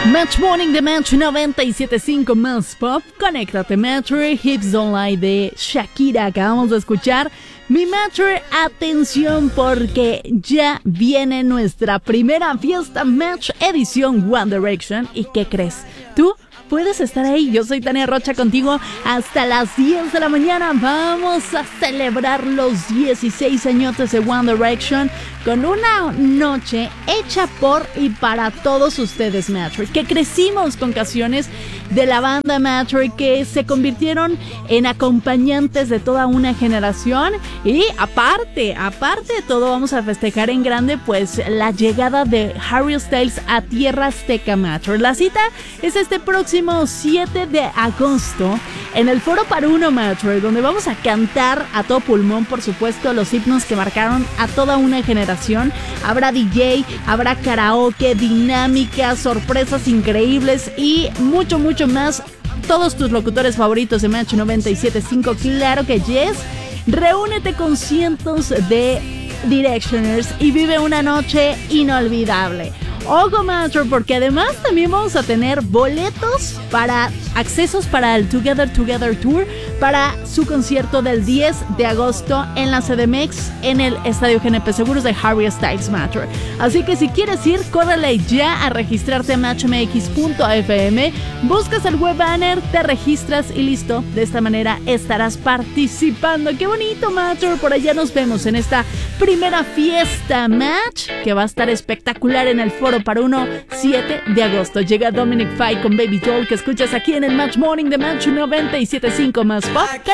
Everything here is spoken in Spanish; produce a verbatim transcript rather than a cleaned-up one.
Match Morning de Match noventa y siete punto cinco más pop. Conéctate, Matcher. Hips Don't Lie de Shakira. Acabamos de escuchar. Mi Matcher, atención porque ya viene nuestra primera fiesta Match edición One Direction. ¿Y qué crees? ¿Tú? Puedes estar ahí, yo soy Tania Rocha contigo hasta las diez de la mañana. Vamos a celebrar los dieciséis añotes de One Direction con una noche hecha por y para todos ustedes, Matcher, que crecimos con canciones de la banda Matcher, que se convirtieron en acompañantes de toda una generación. Y aparte, aparte de todo, vamos a festejar en grande pues la llegada de Harry Styles a tierra azteca, Matcher. La cita es este próximo siete de agosto en el Foro Para Uno, Matcher, donde vamos a cantar a todo pulmón, por supuesto, los himnos que marcaron a toda una generación. Habrá D J, habrá karaoke, dinámicas, sorpresas increíbles y mucho, mucho más. Todos tus locutores favoritos de Match noventa y siete punto cinco, claro que yes. Reúnete con cientos de Directioners y vive una noche inolvidable. Ojo, Matcher, porque además también vamos a tener boletos para accesos para el Together Together Tour, para su concierto del diez de agosto en la C D M X en el Estadio G N P Seguros de Harry Styles, Matcher. Así que si quieres ir, córrele ya a registrarte a match m x punto f m, buscas el web banner, te registras y listo. De esta manera estarás participando. ¡Qué bonito, Matcher! Por allá nos vemos en esta primera fiesta Match, que va a estar espectacular en el Foro Para Uno, siete de agosto. Llega Dominic Fike con Baby Doll, que escuchas aquí en el Match Morning de Match noventa y siete punto cinco más pop.